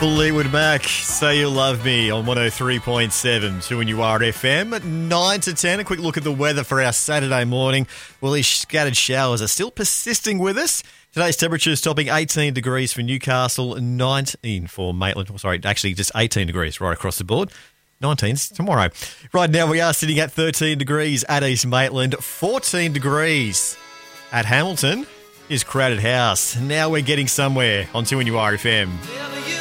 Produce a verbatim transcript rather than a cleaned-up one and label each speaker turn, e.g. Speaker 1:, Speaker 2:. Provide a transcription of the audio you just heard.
Speaker 1: Fleetwood Mac, Say You Love Me on one oh three point seven, two and you are F M. At nine to ten, a quick look at the weather for our Saturday morning. Well, these scattered showers are still persisting with us. Today's temperature is topping eighteen degrees for Newcastle, nineteen for Maitland. Oh, sorry, actually just eighteen degrees right across the board. nineteen's tomorrow. Right now we are sitting at thirteen degrees at East Maitland, fourteen degrees at Hamilton is Crowded House. Now we're getting somewhere on two and you are F M.